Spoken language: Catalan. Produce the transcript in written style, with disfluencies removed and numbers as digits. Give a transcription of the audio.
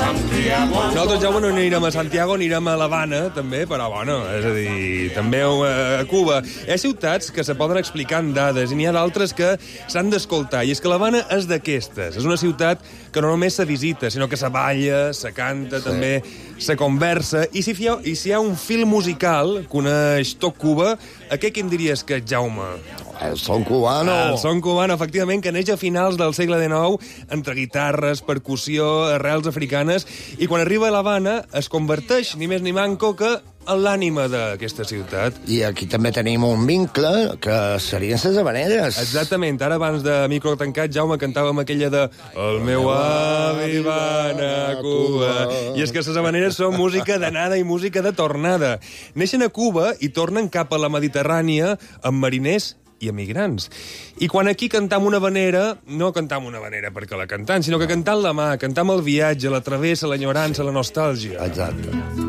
Nosaltres, Jaume, no anirem a Santiago, anirem a l'Havana, també, però, bueno, és a dir, també a Cuba. Hi ha ciutats que se poden explicar en dades i n'hi ha d'altres que s'han d'escoltar. I és que l'Havana és d'aquestes. És una ciutat que no només se visita, sinó que se balla, se canta, també se conversa. I si hi ha un fil musical que uneix tot Cuba, a què en diries que és, Jaume? El son cubano. El son cubano, efectivament, que neix a finals del segle XIX, entre guitarres, percussió, arrels africanes, i quan arriba a l'Havana es converteix, ni més ni manco, que en l'ànima d'aquesta ciutat. I aquí també tenim un vincle, que serien les havaneres. Exactament. Ara, abans de micro tancat, Jaume, cantàvem aquella de El meu avi va anar a Cuba. I és que les havaneres són música d'anada i música de tornada. Neixen a Cuba i tornen cap a la Mediterrània amb mariners i emigrants. I quan aquí cantam una havanera, no cantam una havanera perquè la cantam, sinó que cantam la mà, cantam el viatge, la travessa, l'enyorança, la nostàlgia. Exacte.